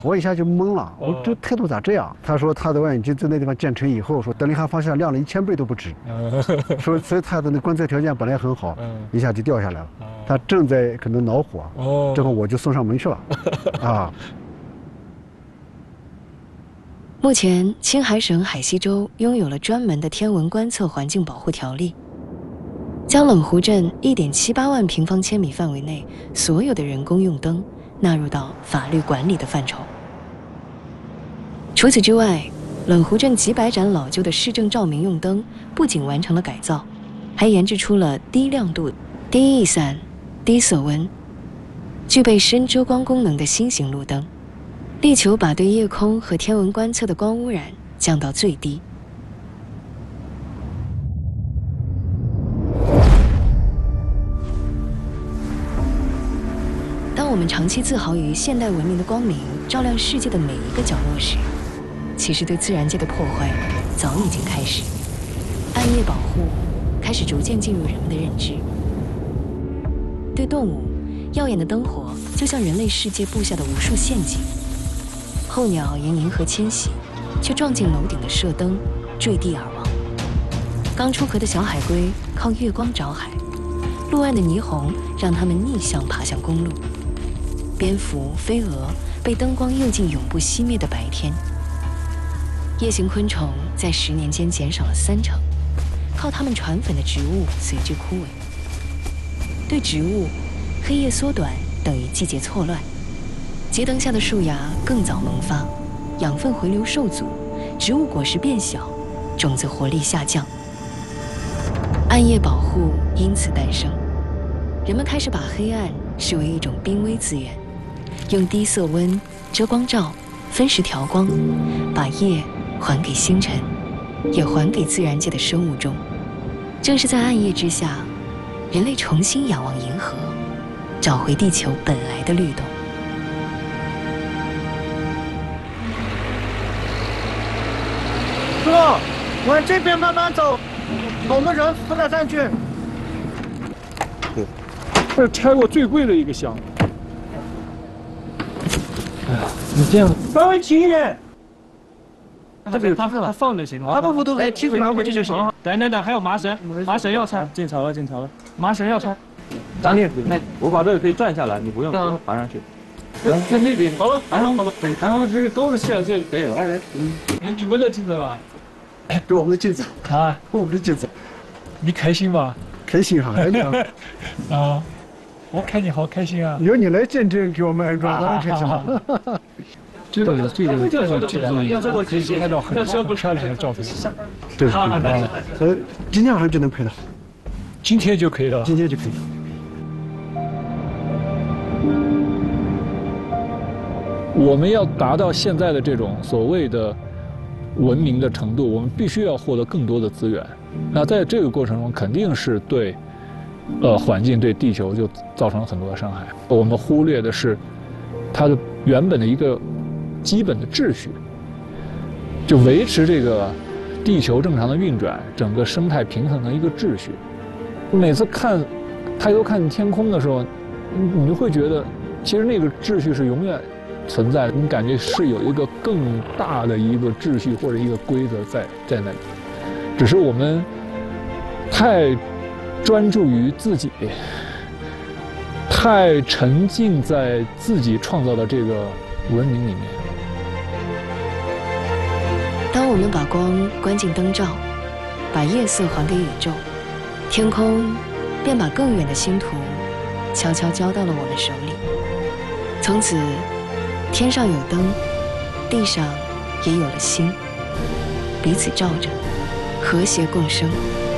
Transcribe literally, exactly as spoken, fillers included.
我一下就懵了，我这态度咋这样？他说他的望远镜在那地方建成以后，说德令哈方向亮了一千倍都不止，说所以他的那观测条件本来很好，一下就掉下来了。他正在可能恼火，之后我就送上门去了，啊。 目前，青海省海西州拥有了专门的天文观测环境保护条例，将冷湖镇一点七八万平方千米范围内所有的人工用灯纳入到法律管理的范畴。除此之外，冷湖镇几百盏老旧的市政照明用灯不仅完成了改造，还研制出了低亮度、低逸散、低色温、具备深遮光功能的新型路灯，力求把对夜空和天文观测的光污染降到最低。当我们长期自豪于现代文明的光明照亮世界的每一个角落时，其实对自然界的破坏早已经开始。暗夜保护开始逐渐进入人们的认知。对动物，耀眼的灯火就像人类世界布下的无数陷阱。候鸟沿银河迁徙，却撞进楼顶的射灯，坠地而亡。刚出壳的小海龟靠月光找海，陆岸的霓虹让它们逆向爬向公路。蝙蝠、飞蛾被灯光诱进永不熄灭的白天。夜行昆虫在十年间减少了三成，靠它们传粉的植物随之枯萎。对植物，黑夜缩短等于季节错乱。街灯下的树芽更早萌发，养分回流受阻，植物果实变小，种子活力下降。暗夜保护因此诞生，人们开始把黑暗视为一种濒危资源，用低色温、遮光罩、分时调光，把夜还给星辰，也还给自然界的生物钟。正是在暗夜之下，人类重新仰望银河，找回地球本来的律动。 哥，往这边慢慢走，有个人扶他上去。 对，这是拆过最贵的一个箱。哎呀，你这样稍微轻一点。 这个他他放着行吗？ 他不扶都可以，踢拿回去就行。 等等等，还有麻绳，麻绳要拆。 进槽了，进槽了。 麻绳要拆。 张烈，那我把这个可以转下来，你不用爬上去。 在那边。好了，还好好了，然后这个都是线，这可以了。哎，嗯，你闻得镜子吧？ 哎，给我们的镜子啊， 给我们的镜子， 你开心吧？ 开心哈， 啊，我看你好开心啊！ 有你来见证，给我们安装，当然开心了。 这个这个这个这个可以拍到很很漂亮的照片。 对啊，呃，今天晚上就能拍到， 今天就可以了， 今天就可以。 我们要达到现在的这种所谓的文明的程度，我们必须要获得更多的资源。那在这个过程中，肯定是对呃环境、对地球就造成了很多的伤害。我们忽略的是它的原本的一个基本的秩序，就维持这个地球正常的运转、整个生态平衡的一个秩序。每次看抬头看天空的时候，你你会觉得，其实那个秩序是永远存在的。你感觉是有一个更大的一个秩序或者一个规则在在那里，只是我们太专注于自己，太沉浸在自己创造的这个文明里面。 当我们把光关进灯罩，把夜色还给宇宙，天空便把更远的星途悄悄交到了我们手里。从此，天上有灯，地上也有了星，彼此照着，和谐共生。